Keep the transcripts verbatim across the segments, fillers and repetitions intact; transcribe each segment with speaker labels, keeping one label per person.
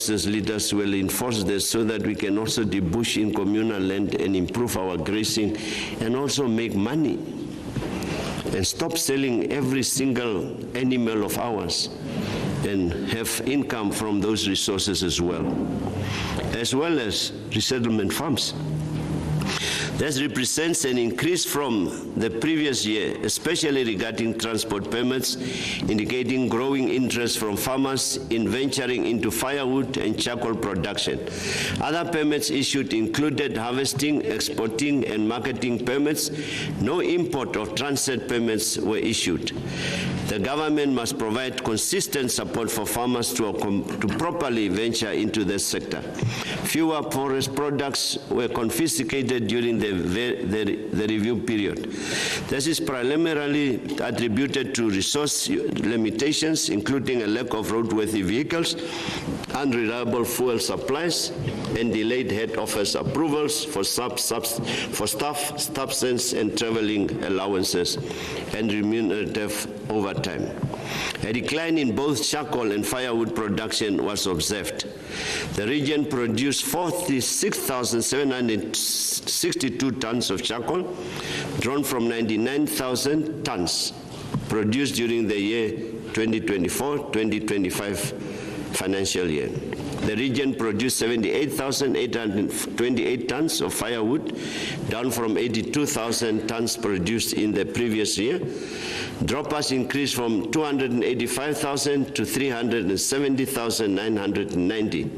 Speaker 1: leaders will enforce this so that we can also debush in communal land and improve our grazing and also make money and stop selling every single animal of ours and have income from those resources as well, as well as resettlement farms. This represents an increase from the previous year, especially regarding transport permits, indicating growing interest from farmers in venturing into firewood and charcoal production. Other permits issued included harvesting, exporting, and marketing permits. No import or transit permits were issued. The government must provide consistent support for farmers to, to properly venture into this sector. Fewer forest products were confiscated during the, the, the review period. This is primarily attributed to resource limitations, including a lack of roadworthy vehicles, unreliable fuel supplies, and delayed head office approvals for, sub, sub, for staff, substance and traveling allowances, and remunerative overtime. A decline in both charcoal and firewood production was observed. The region produced forty-six thousand seven hundred sixty-two tons of charcoal, drawn from ninety-nine thousand tons produced during the year twenty twenty-four twenty twenty-five financial year. The region produced seventy-eight thousand eight hundred twenty-eight tons of firewood, down from eighty-two thousand tons produced in the previous year. Droppers increased from two hundred eighty-five thousand to three hundred seventy thousand nine hundred ninety.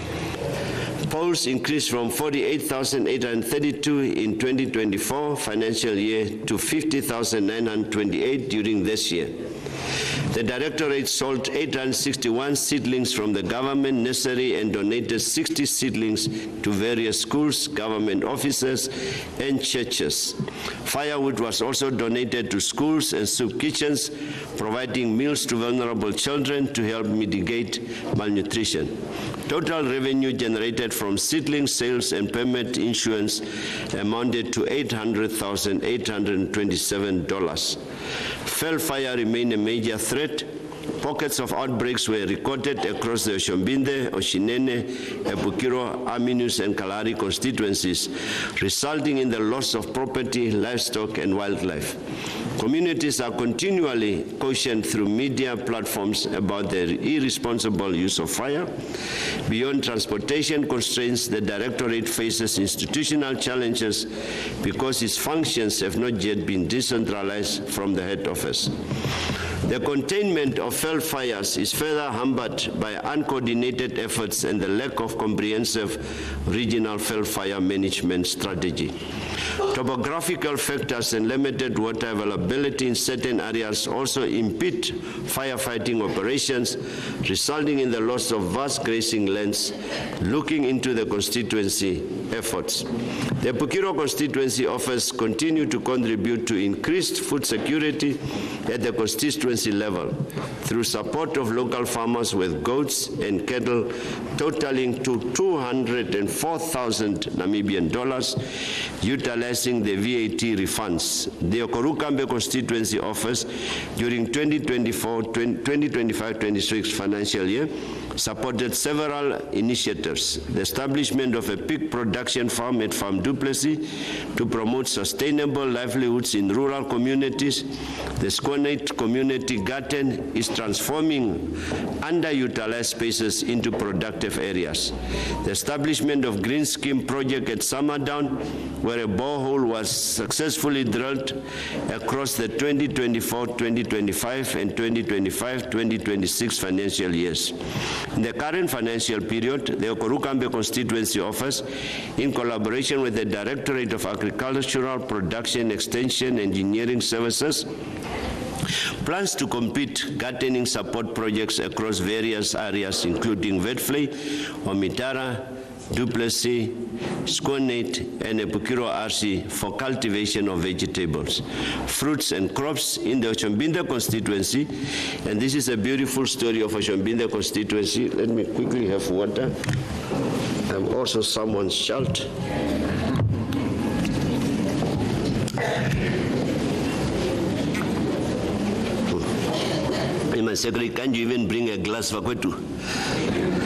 Speaker 1: Poles increased from forty-eight thousand eight hundred thirty-two in twenty twenty-four financial year to fifty thousand nine hundred twenty-eight during this year. The Directorate sold eight hundred sixty-one seedlings from the government nursery and donated sixty seedlings to various schools, government offices, and churches. Firewood was also donated to schools and soup kitchens, providing meals to vulnerable children to help mitigate malnutrition. Total revenue generated from seedling sales and permit issuance amounted to eight hundred thousand eight hundred twenty-seven dollars. Fell fire remained a major threat. Pockets of outbreaks were recorded across the Oshombinde, Oshinene, Epukiro, Aminus, and Kalari constituencies, resulting in the loss of property, livestock, and wildlife. Communities are continually cautioned through media platforms about their irresponsible use of fire. Beyond transportation constraints, the Directorate faces institutional challenges because its functions have not yet been decentralized from the head office. The containment of fell fires is further hampered by uncoordinated efforts and the lack of comprehensive regional fell fire management strategy. Topographical factors and limited water availability in certain areas also impede firefighting operations, resulting in the loss of vast grazing lands. Looking into the constituency efforts, the Epukiro constituency office continue to contribute to increased food security at the constituency level through support of local farmers with goats and cattle totaling to two hundred four thousand Namibian dollars, utilizing the V A T refunds. The Okorukambe constituency office during twenty twenty-four twenty twenty-five twenty-six financial year supported several initiatives: the establishment of a pig production farm at Farm Du Plessis to promote sustainable livelihoods in rural communities. The Squanate Community Garden is transforming underutilized spaces into productive areas. The establishment of Green Scheme project at Summerdown, where a borehole was successfully drilled across the twenty twenty-four twenty twenty-five and twenty twenty-five twenty twenty-six financial years. In the current financial period, the Okorukambe Constituency Office, in collaboration with the Directorate of Agricultural Production, Extension, Engineering Services, plans to complete gardening support projects across various areas, including Vetfley, Omitara, Du Plessis, Squanate, and Epukiro R C for cultivation of vegetables, fruits, and crops in the Oshombinde constituency. And this is a beautiful story of Oshombinde constituency. Let me quickly have water. I'm also someone's child. My secretary, can you even bring a glass for Kwetu?